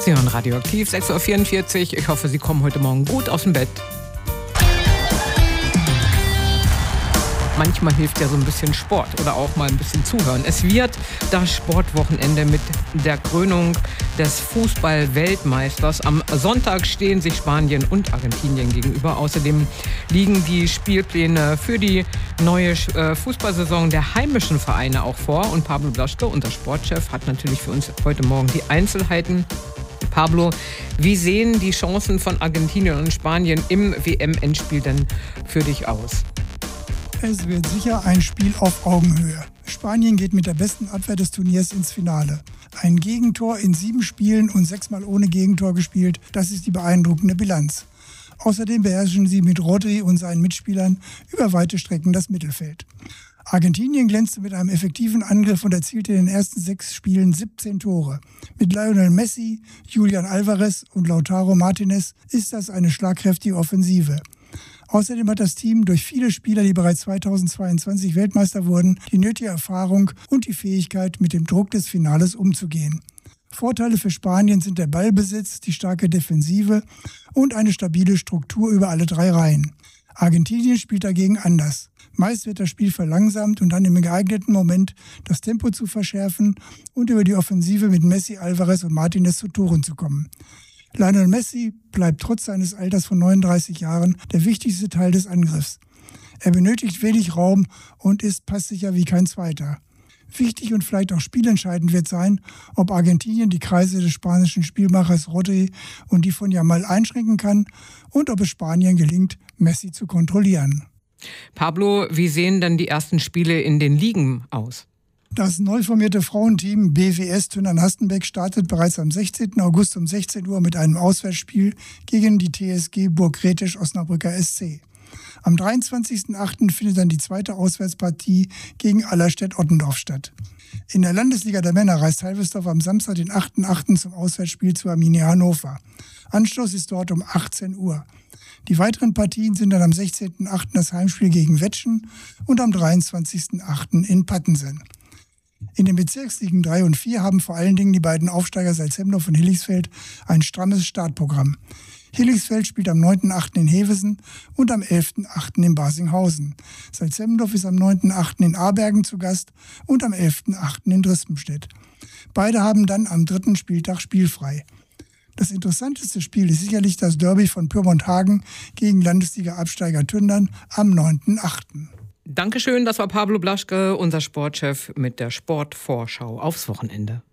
Sie hören Radioaktiv, 6:44 Uhr. Ich hoffe, Sie kommen heute Morgen gut aus dem Bett. Manchmal hilft ja so ein bisschen Sport oder auch mal ein bisschen zuhören. Es wird das Sportwochenende mit der Krönung des Fußball-Weltmeisters. Am Sonntag stehen sich Spanien und Argentinien gegenüber. Außerdem liegen die Spielpläne für die neue Fußballsaison der heimischen Vereine auch vor. Und Pablo Blaschke, unser Sportchef, hat natürlich für uns heute Morgen die Einzelheiten. Pablo, wie sehen die Chancen von Argentinien und Spanien im WM-Endspiel denn für dich aus? Es wird sicher ein Spiel auf Augenhöhe. Spanien geht mit der besten Abwehr des Turniers ins Finale. Ein Gegentor in 7 Spielen und 6-mal ohne Gegentor gespielt, das ist die beeindruckende Bilanz. Außerdem beherrschen sie mit Rodri und seinen Mitspielern über weite Strecken das Mittelfeld. Argentinien glänzte mit einem effektiven Angriff und erzielte in den ersten 6 Spielen 17 Tore. Mit Lionel Messi, Julian Alvarez und Lautaro Martinez ist das eine schlagkräftige Offensive. Außerdem hat das Team durch viele Spieler, die bereits 2022 Weltmeister wurden, die nötige Erfahrung und die Fähigkeit, mit dem Druck des Finales umzugehen. Vorteile für Spanien sind der Ballbesitz, die starke Defensive und eine stabile Struktur über alle 3 Reihen. Argentinien spielt dagegen anders. Meist wird das Spiel verlangsamt und dann im geeigneten Moment das Tempo zu verschärfen und über die Offensive mit Messi, Alvarez und Martinez zu Toren zu kommen. Lionel Messi bleibt trotz seines Alters von 39 Jahren der wichtigste Teil des Angriffs. Er benötigt wenig Raum und ist passsicher wie kein Zweiter. Wichtig und vielleicht auch spielentscheidend wird sein, ob Argentinien die Kreise des spanischen Spielmachers Rodri und die von Yamal einschränken kann und ob es Spanien gelingt, Messi zu kontrollieren. Pablo, wie sehen denn die ersten Spiele in den Ligen aus? Das neu formierte Frauenteam BWS Tünnern-Hastenbeck startet bereits am 16. August um 16 Uhr mit einem Auswärtsspiel gegen die TSG Burg-Retisch Osnabrücker SC. Am 23.08. findet dann die zweite Auswärtspartie gegen Allerstedt-Ottendorf statt. In der Landesliga der Männer reist Halvesdorf am Samstag, den 8.08. zum Auswärtsspiel zu Arminia Hannover. Anstoß ist dort um 18 Uhr. Die weiteren Partien sind dann am 16.08. das Heimspiel gegen Wettschen und am 23.08. in Pattensen. In den Bezirksligen 3 und 4 haben vor allen Dingen die beiden Aufsteiger Salzhemdorf und Hilligsfeld ein strammes Startprogramm. Hilligsfeld spielt am 9.8. in Hevesen und am 11.8. in Basinghausen. Salzhemdorf ist am 9.8. in Abergen zu Gast und am 11.8. in Drispenstedt. Beide haben dann am 3. Spieltag spielfrei. Das interessanteste Spiel ist sicherlich das Derby von Pyrmont-Hagen gegen Landesliga-Absteiger Tündern am 9.8. Dankeschön, das war Pablo Blaschke, unser Sportchef mit der Sportvorschau aufs Wochenende.